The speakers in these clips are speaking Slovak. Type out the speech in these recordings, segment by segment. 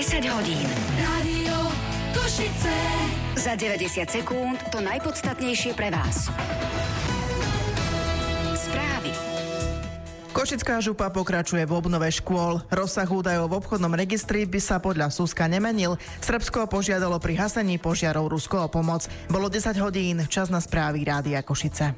10 hodín. Rádio Košice. Za 90 sekúnd to najpodstatnejšie pre vás. Správy. Košická župa pokračuje v obnove škôl. Rozsah údajov v obchodnom registri by sa podľa Suska nemenil. Srbsko požiadalo pri hasení požiarov Rusko o pomoc. Bolo 10 hodín, čas na správy Rádia Košice.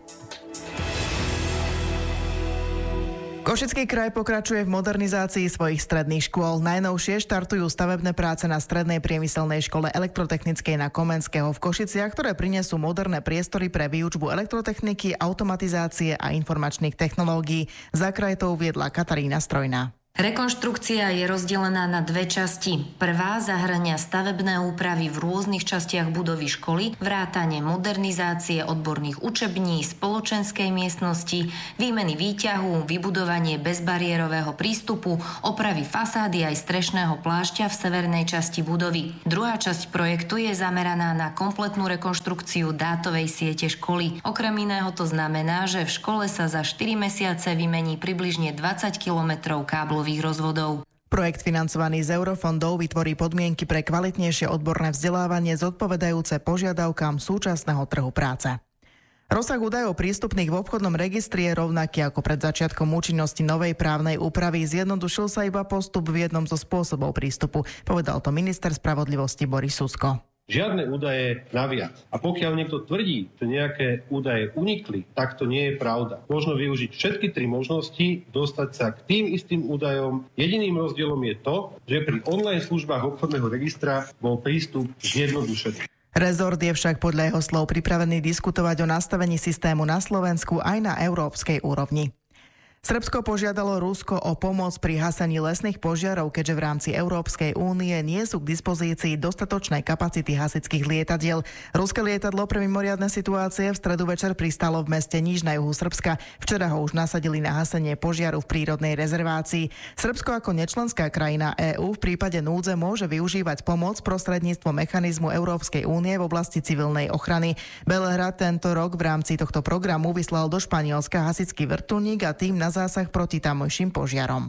Košický kraj pokračuje v modernizácii svojich stredných škôl. Najnovšie štartujú stavebné práce na strednej priemyselnej škole elektrotechnickej na Komenského v Košiciach, ktoré prinesú moderné priestory pre výučbu elektrotechniky, automatizácie a informačných technológií. Za kraj to uviedla Katarína Strojná. Rekonštrukcia je rozdelená na dve časti. Prvá zahŕňa stavebné úpravy v rôznych častiach budovy školy, vrátane modernizácie odborných učební, spoločenskej miestnosti, výmeny výťahu, vybudovanie bezbariérového prístupu, opravy fasády aj strešného plášťa v severnej časti budovy. Druhá časť projektu je zameraná na kompletnú rekonštrukciu dátovej siete školy. Okrem iného to znamená, že v škole sa za 4 mesiace vymení približne 20 kilometrov káblových rozvodov. Projekt financovaný z eurofondov vytvorí podmienky pre kvalitnejšie odborné vzdelávanie zodpovedajúce požiadavkám súčasného trhu práce. Rozsah údajov prístupných v obchodnom registri je rovnaký ako pred začiatkom účinnosti novej právnej úpravy. Zjednodušil sa iba postup v jednom zo spôsobov prístupu, povedal to minister spravodlivosti Boris Susko. Žiadne údaje naviac. A pokiaľ niekto tvrdí, že nejaké údaje unikli, tak to nie je pravda. Možno využiť všetky 3 možnosti, dostať sa k tým istým údajom. Jediným rozdielom je to, že pri online službách obchodného registra bol prístup zjednodušený. Rezort je však podľa jeho slov pripravený diskutovať o nastavení systému na Slovensku aj na európskej úrovni. Srbsko požiadalo Rusko o pomoc pri hasení lesných požiarov, keďže v rámci Európskej únie nie sú k dispozícii dostatočné kapacity hasičských lietadiel. Ruské lietadlo pre mimoriadne situácie v stredu večer pristalo v meste Niš na juhu Srbska. Včera ho už nasadili na hasenie požiaru v prírodnej rezervácii. Srbsko ako nečlenská krajina EÚ v prípade núdze môže využívať pomoc prostredníctvom mechanizmu Európskej únie v oblasti civilnej ochrany. Belehrad tento rok v rámci tohto programu vyslal do Španielska hasičský vrtuľník a tým na zásah proti tamojším požiarom.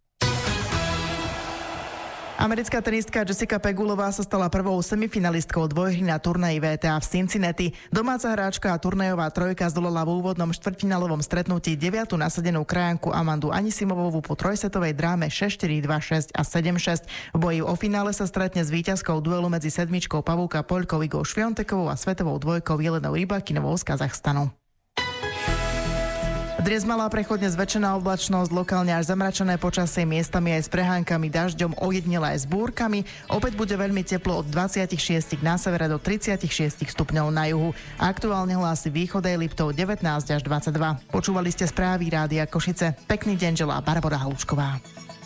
Americká tenistka Jessica Pegulová sa stala prvou semifinalistkou dvojhry na turnaji WTA v Cincinnati. Domáca hráčka a turnajová trojka zdolala v úvodnom štvrťfinálovom stretnutí 9. nasadenú krajanku Amandu Anisimovovú po trojsetovej dráme 6-4, 2-6 a 7-6. V boji o finále sa stretne s víťazkou duelu medzi sedmičkou Pavúka Poľkou Igou Šviontekovou a svetovou dvojkou Jelenou Rybakinovou z Kazachstanu. Dnes malá prechodne zväčšená oblačnosť, lokálne až zamračené počasie, miestami aj s prehánkami, dažďom, ojedinele aj s búrkami. Opäť bude veľmi teplo od 26 na severe do 36 stupňov na juhu. Aktuálne hlási Východej Liptov 19 až 22. Počúvali ste správy Rádia Košice. Pekný deň želá Barbora Halučková.